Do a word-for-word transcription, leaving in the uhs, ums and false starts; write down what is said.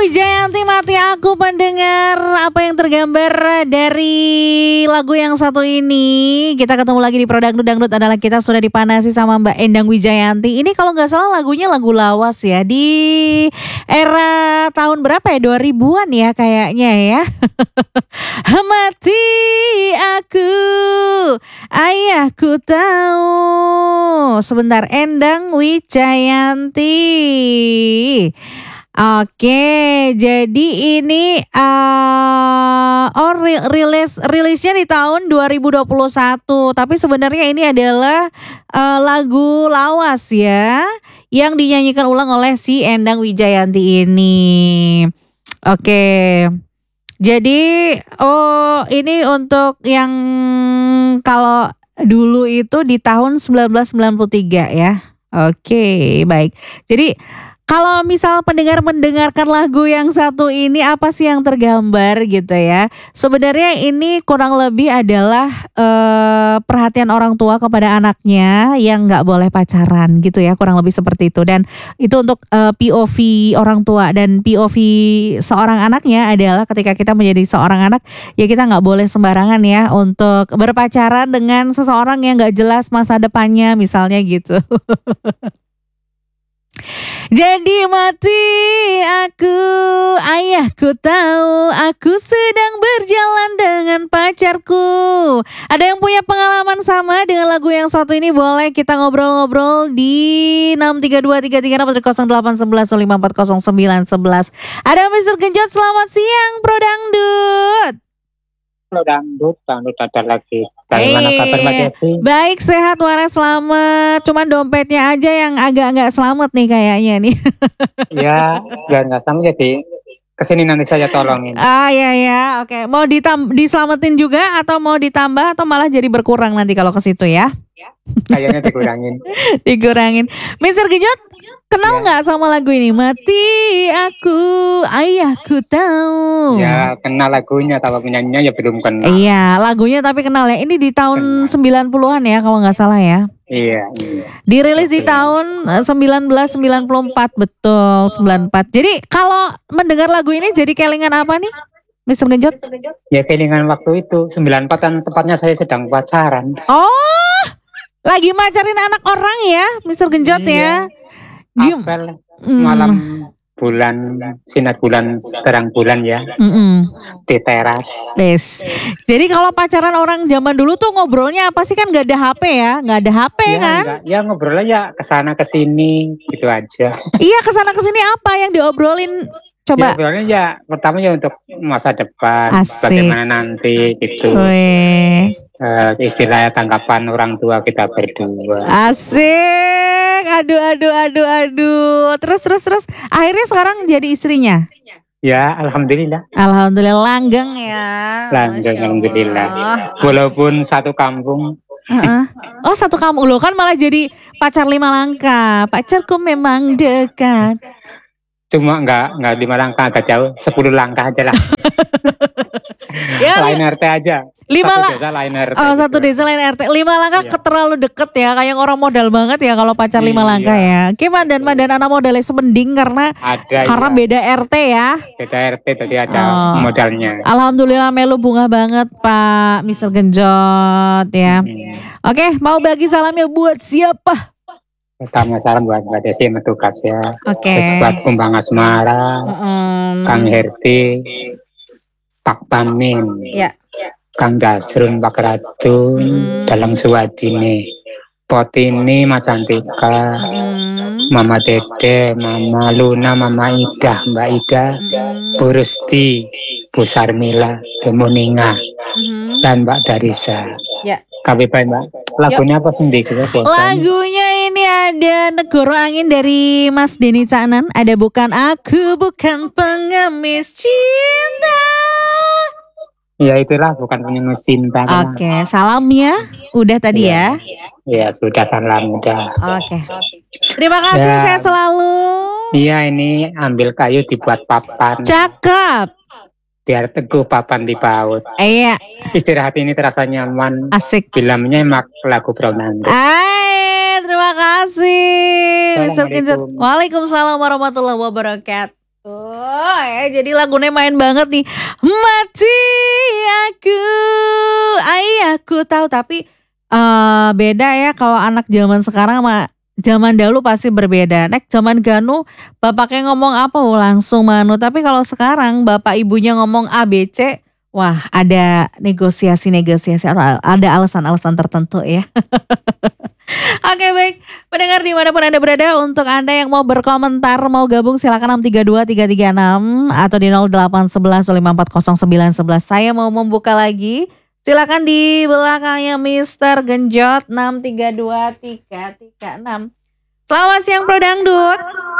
Wijayanti Mati Aku pendengar. Apa yang tergambar dari lagu yang satu ini? Kita ketemu lagi di Pro Dangdut. Dangdut adalah kita sudah dipanasi sama Mbak Endang Wijayanti. Ini kalau gak salah lagunya lagu lawas ya. Di era tahun berapa ya? dua ribuan ya kayaknya ya. Mati aku, ayahku tahu. Sebentar, Endang Wijayanti. Oke, jadi ini uh, oh rilis rilisnya di tahun dua ribu dua puluh satu, tapi sebenarnya ini adalah uh, lagu lawas ya, yang dinyanyikan ulang oleh si Endang Wijayanti ini. Oke, jadi oh ini untuk yang kalau dulu itu di tahun sembilan belas sembilan puluh tiga ya. Oke, baik. Jadi kalau misal pendengar mendengarkan lagu yang satu ini, apa sih yang tergambar gitu ya? Sebenarnya ini kurang lebih adalah eh, perhatian orang tua kepada anaknya yang nggak boleh pacaran gitu ya, kurang lebih seperti itu. Dan itu untuk eh, P O V orang tua, dan P O V seorang anaknya adalah ketika kita menjadi seorang anak, ya kita nggak boleh sembarangan ya untuk berpacaran dengan seseorang yang nggak jelas masa depannya misalnya gitu. Jadi mati aku, ayahku tahu aku sedang berjalan dengan pacarku. Ada yang punya pengalaman sama dengan lagu yang satu ini? Boleh kita ngobrol-ngobrol di enam tiga dua tiga tiga enam nol delapan satu satu lima empat nol sembilan satu satu. Ada mister Genjot, selamat siang Pro Dangdut. Pro Dangdut, Dangdut ada lagi. Bagaimana kabar Mbak Desi? Baik, sehat, waras, selamat. Cuman dompetnya aja yang agak nggak selamat nih kayaknya nih. Ya, biar nggak selamat jadi kesini nanti saya tolongin. Ah ya ya, oke. Mau ditam diselamatin juga atau mau ditambah atau malah jadi berkurang nanti kalau ke situ ya? Kayaknya dikurangin. Dikurangin. mister Genjot, kenal nggak ya sama lagu ini? Mati aku, ayahku tahu. Ya, kenal lagunya, kalau penyanyinya ya belum kenal. Iya, lagunya tapi kenal ya. Ini di tahun kenal. sembilan puluhan ya kalau nggak salah ya. Iya, iya. Dirilis di tahun seribu sembilan ratus sembilan puluh empat, betul, sembilan puluh empat. Jadi kalau mendengar lagu ini jadi kelingan apa nih, mister Genjot? Ya kelingan waktu itu, sembilan puluh empat kan tepatnya saya sedang pacaran. Oh, lagi macarin anak orang ya, mister Genjot iya. ya. Apel malam bulan, sinar bulan, terang bulan ya, Mm-mm. di teras. Yes. Jadi kalau pacaran orang zaman dulu tuh ngobrolnya apa sih, kan nggak ada H P ya, nggak ada H P ya, kan? Enggak. Ya ngobrolnya ya kesana kesini gitu aja. Iya, kesana kesini apa yang diobrolin? Coba. Ya, ngobrolnya ya pertama ya untuk masa depan, Asik. Bagaimana nanti gitu. Wih. Uh, istilahnya tanggapan orang tua kita berdua. Asik, aduh aduh aduh aduh. Terus terus terus. Akhirnya sekarang jadi istrinya. Ya, alhamdulillah. Alhamdulillah, langgeng ya. Langgeng, alhamdulillah. Walaupun satu kampung. Uh-uh. Oh, satu kampung loh, kan malah jadi pacar lima langkah. Pacarku memang dekat. Cuma enggak enggak lima langkah, agak jauh, sepuluh langkah aja lah. Ya, lain R T aja. Lima satu desa lain R T. Oh, gitu. Satu desa lain R T. Lima langkah iya. Terlalu deket ya, kayak orang modal banget ya kalau pacar iya. lima langkah ya. Gimana dan madan anak modalnya semending karena ada, karena ya. beda R T ya. Beda R T tadi ada oh. modalnya. Alhamdulillah melu bunga banget Pak mister Genjot ya. Hmm. Oke, mau bagi salamnya buat siapa? Pertama salam buat Mbak Desi Metugas ya. Oke. Terus buat Kumbang Asmara, mm. Kang Herti, Pak Pamin, ya. Kang Dasrun, Pak Ratu, mm. Dalang Suwadini, Potini, Mas Cantika, mm. Mama Dede, Mama Luna, Mama Ida, Mbak Ida, mm. Bu Rusti, Bu Sarmila, Bu Muninga, mm. dan Mbak Darisa. Ya. Kami baik Mbak. Lagunya Yuk. Apa sendiri? Lagunya ini ada Negoro Angin dari Mas Denny Caknan. Ada Bukan Aku Bukan Pengemis Cinta. Ya itulah, bukan pengemis cinta. Oke, okay. Salam ya. Udah tadi ya? Ya, sudah salam udah. Oke. Okay. Terima kasih, ya. Sehat selalu. Iya, ini ambil kayu dibuat papan. Cakep. Biar teguh papan di paut. Iya. Istirahat ini terasa nyaman. Asik. Bila menyemak lagu Pro Dangdut. Ay, terima kasih. mister Genjot. Waalaikumsalam warahmatullahi wabarakatuh. Oh ya, jadi lagunya main banget nih. Mati aku, ay aku tahu. Tapi uh, beda ya kalau anak zaman sekarang sama zaman dahulu pasti berbeda. Nek zaman Ganu bapaknya ngomong apa oh, langsung manu. Tapi kalau sekarang bapak ibunya ngomong A B C, wah ada negosiasi-negosiasi atau ada alasan-alasan tertentu ya. Oke baik, pendengar dimanapun Anda berada, untuk Anda yang mau berkomentar, mau gabung silakan enam tiga dua tiga tiga enam atau di nol delapan satu satu lima empat nol sembilan satu satu. Saya mau membuka lagi, silakan di belakangnya Mister Genjot enam tiga dua tiga tiga enam. Selamat siang Bro Dangdut.